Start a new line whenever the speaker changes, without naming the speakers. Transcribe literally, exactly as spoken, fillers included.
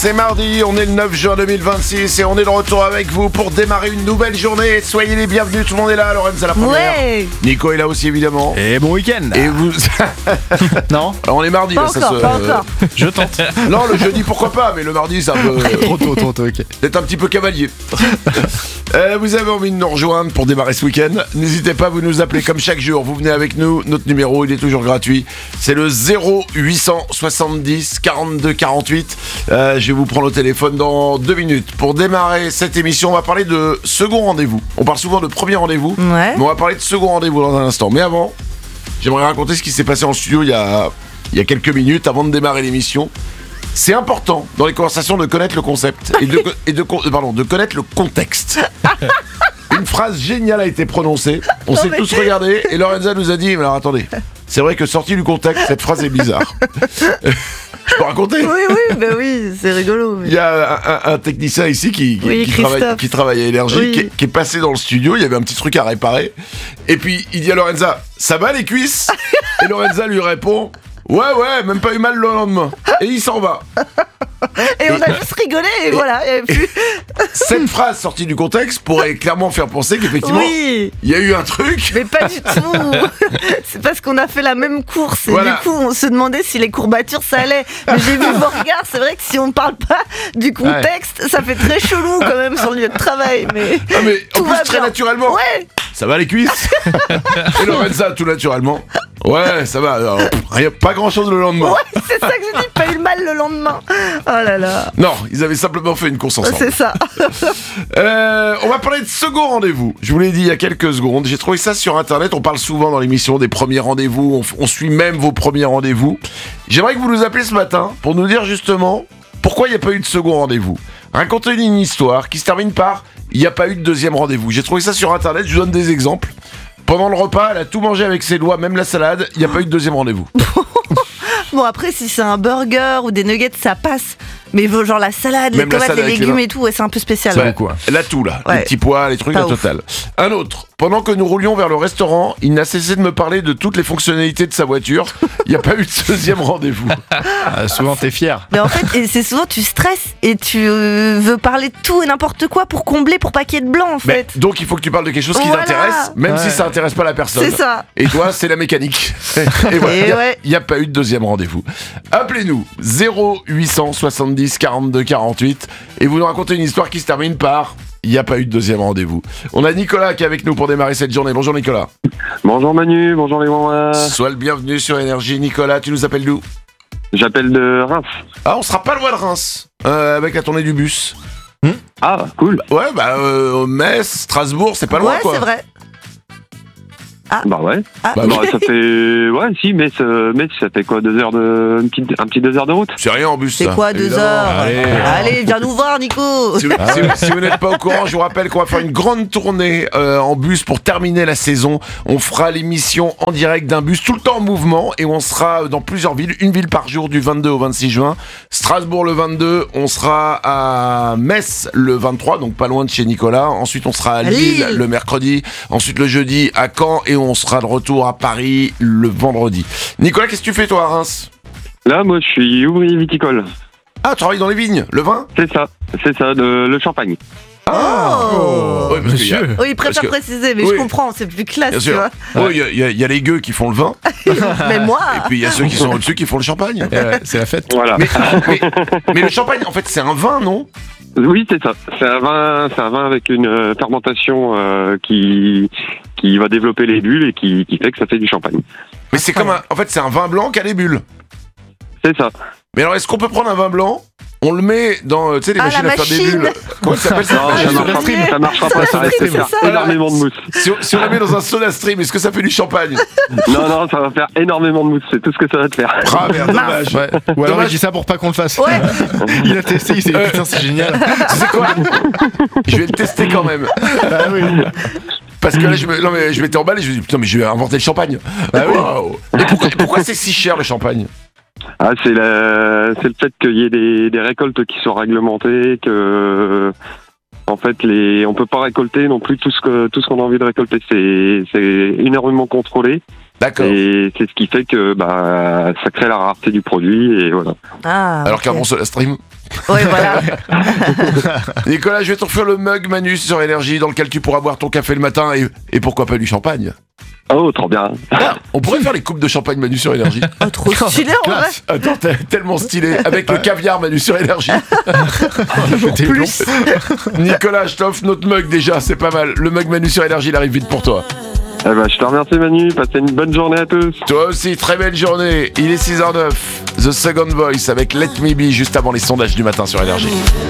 C'est mardi, on est le neuf juin deux mille vingt-six et on est de retour avec vous pour démarrer une nouvelle journée. Soyez les bienvenus, tout le monde est là, Lorenz à la première.
Ouais.
Nico est là aussi évidemment.
Et bon week-end.
Et vous...
Non.
Alors on est mardi
Pas
là,
encore,
ça se...
pas encore.
Je tente.
Non, le jeudi pourquoi pas, mais le mardi c'est un peu...
Trop tôt, trop tôt, ok.
D'être un petit peu cavalier. euh, vous avez envie de nous rejoindre pour démarrer ce week-end? N'hésitez pas, vous nous appelez comme chaque jour. Vous venez avec nous, notre numéro il est toujours gratuit. C'est le zéro huit cent soixante-dix quarante-deux quarante-huit. Euh, je vais vous prendre au téléphone dans deux minutes. Pour démarrer cette émission, on va parler de second rendez-vous. On parle souvent de premier rendez-vous,
Ouais.
mais on va parler de second rendez-vous dans un instant. Mais avant, j'aimerais raconter ce qui s'est passé en studio il y a, il y a quelques minutes avant de démarrer l'émission. C'est important dans les conversations de connaître le concept et de, et de, pardon, de connaître le contexte. Une phrase géniale a été prononcée. On s'est
mais-
tous regardés et Lorenza nous a dit, mais alors attendez, c'est vrai que sorti du contexte, cette phrase est bizarre. Je peux raconter?
Oui, oui, bah oui, c'est rigolo. oui.
Il y a un, un- un technicien ici qui, qui,
Oui,
qui
Christophe.
travaille, qui travaille à Énergie,
Oui.
qui, est- qui est passé dans le studio, il y avait un petit truc à réparer. Et puis il dit à Lorenza, ça va les cuisses? Et Lorenza lui répond, ouais, ouais, même pas eu mal le lendemain. Et il s'en va.
Et on a juste rigolé et voilà. Et puis...
Cette phrase sortie du contexte pourrait clairement faire penser qu'effectivement,
Oui,
il y a eu un truc.
mais pas du tout. C'est parce qu'on a fait la même course et
Voilà.
du coup on se demandait si les courbatures ça allait. Mais j'ai vu vos regards, c'est vrai que si on parle pas du contexte, ça fait très chelou quand même sur le lieu de travail. Mais
Ah, mais en
tout
plus,
va
très
bien.
naturellement.
Ouais.
Ça va les cuisses? Et Lorenza, tout naturellement. Ouais, ça va. Alors, pff, rien, pas grand chose le lendemain.
Ouais, c'est ça que je dis, pas eu le mal le lendemain. Oh là là.
Non, ils avaient simplement fait une course ensemble.
C'est ça.
Euh, on va parler de second rendez-vous. Je vous l'ai dit il y a quelques secondes. J'ai trouvé ça sur internet. On parle souvent dans l'émission des premiers rendez-vous. On, f- on suit même vos premiers rendez-vous. J'aimerais que vous nous appeliez ce matin pour nous dire justement pourquoi il n'y a pas eu de second rendez-vous. Racontez une histoire qui se termine par il n'y a pas eu de deuxième rendez-vous. J'ai trouvé ça sur internet. Je vous donne des exemples. Pendant le repas, elle a tout mangé avec ses doigts, même la salade. Il n'y a pas eu de deuxième rendez-vous.
Bon, après, si c'est un burger ou des nuggets, ça passe. Mais genre la salade,
Même
les
la
tomates,
salade
les
avec les
légumes
mains.
et tout, ouais, c'est un peu spécial.
Ouais.
ouais.
quoi.
Elle a tout là.
Ouais.
Les petits pois, les trucs,
Pas
la
ouf.
totale. Un autre. Pendant que nous roulions vers le restaurant, il n'a cessé de me parler de toutes les fonctionnalités de sa voiture. Il n'y a pas eu de deuxième rendez-vous.
Ah, souvent t'es fier.
Mais en fait, et c'est souvent tu stresses et tu euh, veux parler de tout et n'importe quoi pour combler, pour pas qu'il y ait de blanc en
Mais,
fait.
donc il faut que tu parles de quelque chose qui
Voilà.
t'intéresse, même
Ouais.
si ça intéresse pas la personne.
C'est ça.
Et toi, c'est la mécanique. Et voilà,
Et
il n'y a,
ouais.
y a pas eu de deuxième rendez-vous. Appelez-nous zéro huit cent soixante-dix quarante-deux quarante-huit et vous nous racontez une histoire qui se termine par il n'y a pas eu de deuxième rendez-vous. On a Nicolas qui est avec nous pour démarrer cette journée. Bonjour Nicolas.
Bonjour Manu, bonjour les mamans.
Sois le bienvenu sur Énergie. Nicolas, tu nous appelles d'où?
J'appelle de Reims.
Ah, on sera pas loin de Reims, euh, avec la tournée du bus.
Ah, cool.
Ouais, bah euh, Metz, Strasbourg, c'est pas loin
Ouais,
quoi.
c'est vrai.
Bah ouais.
Ah,
Bah,
Bah, ça fait... Ouais, si, mais, ça- mais ça fait quoi, deux heures de... Un petit, un petit deux heures de route?
C'est rien en bus.
c'est
ça,
quoi, deux
évidemment.
heures
Allez.
Allez, viens nous voir, Nico.
Si vous, si vous- si vous n'êtes pas au courant, je vous rappelle qu'on va faire une grande tournée euh, en bus pour terminer la saison. On fera l'émission en direct d'un bus tout le temps en mouvement et on sera dans plusieurs villes, une ville par jour du vingt-deux au vingt-six juin. Strasbourg le vingt-deux, on sera à Metz le vingt-trois, donc pas loin de chez Nicolas. Ensuite, on sera à
À
Lille,
Lille.
le mercredi. Ensuite, le jeudi à Caen et on sera de retour à Paris le vendredi. Nicolas, qu'est-ce que tu fais toi à Reims?
Là, moi, je suis ouvrier viticole.
Ah, tu travailles dans les vignes, le vin?
C'est ça, c'est ça, de, le champagne.
Oh.
Ouais, parce qu'il y a-
Monsieur.
Oui, il préfère
Parce que-
préciser, mais
Oui.
je comprends, c'est plus classe,
Bien
tu
sûr.
vois.
Ouais, Il y a- il y, a- il y a les gueux qui font le vin,
Mais moi,
et puis il y a ceux qui sont au-dessus qui font le champagne.
Eh ouais, c'est la fête.
Voilà.
Mais, mais, mais le champagne, en fait, c'est un vin, non?
Oui, c'est ça. C'est un vin, c'est un vin avec une euh, fermentation euh, qui, qui va développer les bulles et qui, qui fait que ça fait du champagne.
Mais c'est comme un, en fait, c'est un vin blanc qui a les bulles.
C'est ça.
Mais alors, est-ce qu'on peut prendre un vin blanc, on le met dans, euh, tu sais, les
Ah,
machines
la
à faire des
machine.
bulles? Comment ça s'appelle ça?
Non,
Ah,
ça
je
marchera,
sais.
ça marchera
Ça
pas, ça
marche,
risque de
c'est
faire
ça.
énormément de mousse.
Si on, si on la met dans un soda stream, est-ce que ça fait du champagne?
Non, non, ça va faire énormément de mousse, c'est tout ce que ça va te faire.
Ah merde, dommage.
Ouais. Ou alors
Dommage.
il dit ça pour pas qu'on le fasse.
ouais.
Il a testé, il s'est dit
Euh.
putain c'est génial.
Tu sais quoi? Je vais le tester quand même.
Ah oui.
Parce que là, je, me, non, mais je m'étais emballé, je me suis dit, putain, mais je vais inventer le champagne.
Ah oui.
Waouh. Et pourquoi, pourquoi c'est si cher le champagne?
Ah, c'est la, c'est le fait qu'il y ait des, des récoltes qui sont réglementées, que en fait les, on peut pas récolter non plus tout ce que tout ce qu'on a envie de récolter. C'est, c'est énormément contrôlé.
D'accord.
Et c'est ce qui fait que bah ça crée la rareté du produit et voilà.
Ah,
Alors
ok.
qu'un bon soda stream.
Ouais, voilà.
Nicolas, je vais t'offrir le mug Manu sur Énergie dans lequel tu pourras boire ton café le matin et, et pourquoi pas du champagne.
Oh, trop bien.
Ah, on pourrait faire les coupes de champagne Manu sur Énergie.
Oh, trop stylé en vrai.
Classe.
Attends, t'es tellement stylé. Avec le caviar Manu sur Énergie.
T'es
Plus.
Nicolas, je t'offre notre mug déjà, c'est pas mal. Le mug Manu sur Énergie, il arrive vite pour toi.
Eh ben, je te remercie Manu, passez une bonne journée à tous.
Toi aussi, très belle journée. Il est six heures zéro neuf. The Second Voice avec Let Me Be juste avant les sondages du matin sur Énergie.